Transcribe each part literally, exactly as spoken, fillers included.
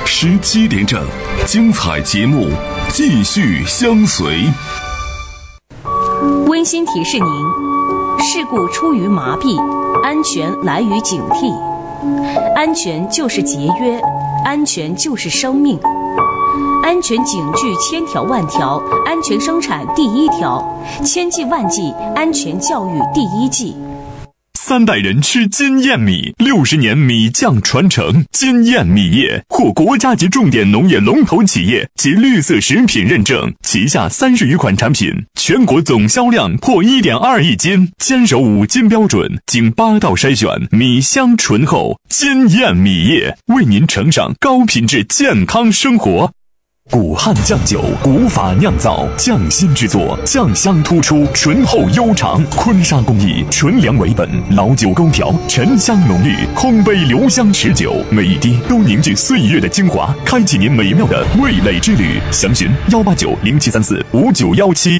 十七点整，精彩节目继续相随。 温馨提示您：事故出于麻痹，安全来于警惕。安全就是节约，安全就是生命。安全警句千条万条，安全生产第一条，千计万计，安全教育第一计。 三代人吃金燕米，六十年米酱传承。金燕米业获国家级重点农业龙头企业及绿色食品认证，旗下三十余款产品，全国总销量破 一点二亿斤，坚守五金标准，经八道筛选，米香醇厚。金燕米业为您呈上高品质健康生活。古汉酱酒，古法酿造，匠心制作，酱香突出，醇厚悠长。坤沙工艺，纯粮为本，老酒勾调，沉香浓郁，烘焙留香持久，每一滴都凝聚岁月的精华，开启您美妙的味蕾之旅。详询幺八九零七三四五九幺七。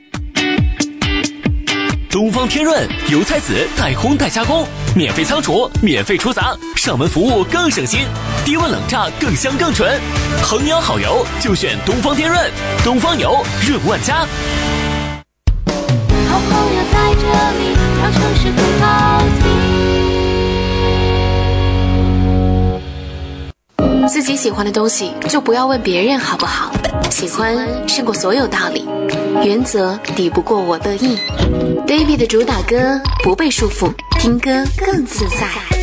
东方天润油菜籽带烘带加工，免费仓储，免费出杂，上门服务更省心，低温冷榨更香更纯。衡阳好油就选东方天润，东方油润万家。 好朋友在这里，让城市更好听。自己喜欢的东西就不要问别人好不好，喜欢胜过所有道理，原则抵不过我乐意。Baby 的主打歌不被束缚，听歌更自在。